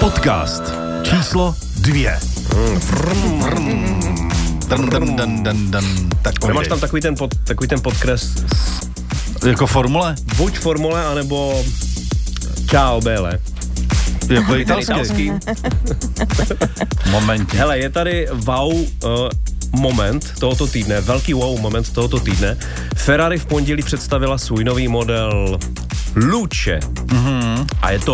Podcast číslo 2. Nemáš tam takový ten podkres? Jako formule? Buď formule, anebo Ciao Bele. Jako italský. Momentě. Hele, je tady moment tohoto týdne, velký wow moment tohoto týdne. Ferrari v pondělí představila svůj nový model Luce. Mm-hmm. A je to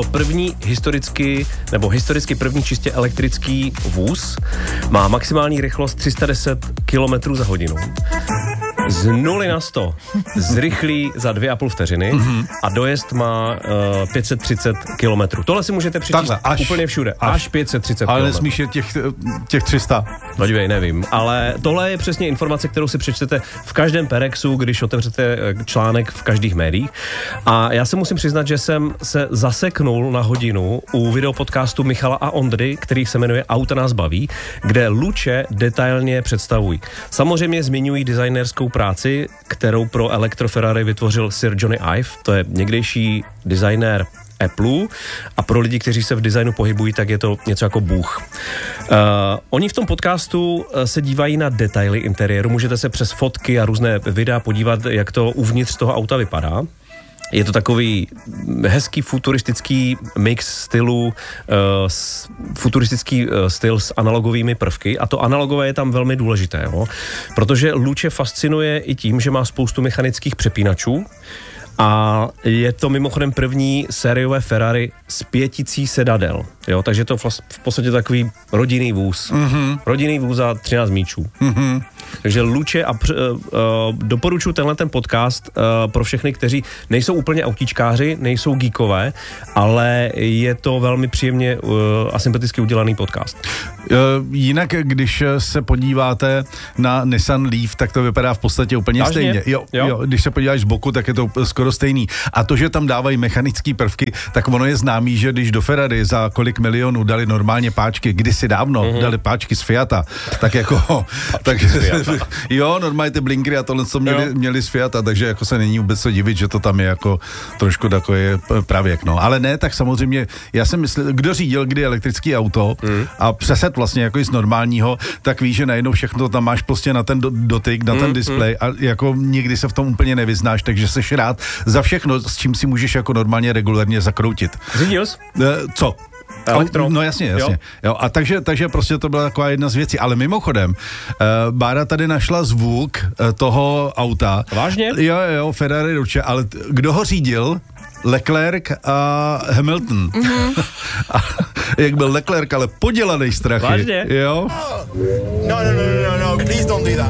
historicky první čistě elektrický vůz. Má maximální rychlost 310 km za hodinu. Z 0 na 100 zrychlí za 2,5 vteřiny a dojezd má 530 kilometrů. Tohle si můžete přečíst úplně všude. Až 530 ale kilometrů. nesmíš je těch 300. No dívej, nevím. Ale tohle je přesně informace, kterou si přečtete v každém Perexu, když otevřete článek v každých médiích. A já se musím přiznat, že jsem se zaseknul na hodinu u videopodcastu Michala a Ondry, který se jmenuje Auta nás baví, kde Luce detailně představují. Samozřejmě zmiňují designerskou práci, kterou pro Electro Ferrari vytvořil Sir Johnny Ive, to je někdejší designér Apple, a pro lidi, kteří se v designu pohybují, tak je to něco jako bůh. Oni v tom podcastu se dívají na detaily interiéru, můžete se přes fotky a různé videa podívat, jak to uvnitř toho auta vypadá. Je to takový hezký futuristický mix stylu, futuristický styl s analogovými prvky, a to analogové je tam velmi důležité, jo? Protože Luce fascinuje i tím, že má spoustu mechanických přepínačů a je to mimochodem první sériové Ferrari s 5 sedadel, jo? Takže je to v podstatě takový rodinný vůz. Mm-hmm. Rodinný vůz za 13 míčů. Mm-hmm. Takže Luce a doporučuji tenhle ten podcast pro všechny, kteří nejsou úplně autíčkáři, nejsou geekové, ale je to velmi příjemně a sympaticky udělaný podcast. Jinak, když se podíváte na Nissan Leaf, tak to vypadá v podstatě úplně stejně. Jo. Když se podíváš z boku, tak je to skoro stejný. A to, že tam dávají mechanické prvky, tak ono je známý, že když do Ferrari za kolik milionů dali normálně páčky, kdysi dávno dali páčky z Fiata, tak jako... Jo, normálně ty blinkry a tohle, co měli z Fiata, takže jako se není vůbec co divit, že to tam je jako trošku takový pravěk, no. Ale ne, tak samozřejmě, já jsem myslel, kdo řídil kdy elektrický auto a přesed vlastně jako z normálního, tak víš, že najednou všechno tam máš prostě na ten dotyk, na ten displej a jako nikdy se v tom úplně nevyznáš, takže seš rád za všechno, s čím si můžeš jako normálně regulérně zakroutit. Řídil jsi? Co? Elektro. No jasně. Jo, a takže prostě to byla taková jedna z věcí. Ale mimochodem, Bára tady našla zvuk toho auta. Vážně? Jo, Ferrari Luce, ale kdo ho řídil? Leclerc a Hamilton. Mm-hmm. A jak byl Leclerc, ale podělanej strachy. Vážně? Jo? No, please don't do that.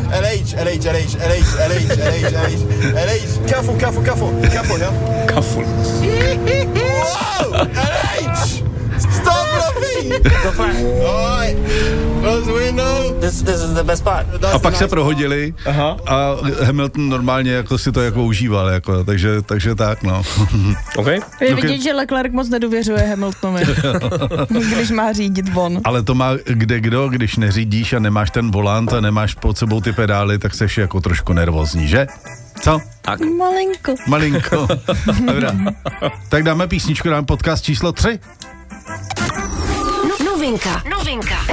LH. Careful, yeah? Kaful. Wow! LH! Stop laughing! Alright. Close the window. This is the best part. A pak se prohodili. Aha. A Hamilton normálně jako si to jako užíval, jako, takže tak, no. Okay. Je vidět, že Leclerc moc nedůvěřuje Hamiltonovi, když má řídit on. Ale to má kdo, když neřídíš a nemáš ten volant a nemáš pod sebou ty pedály, tak seš jako trošku nervózní, že? Co? Tak. Malinko. Dobrá. Tak dáme písničku, dáme podcast číslo 3. Novinka.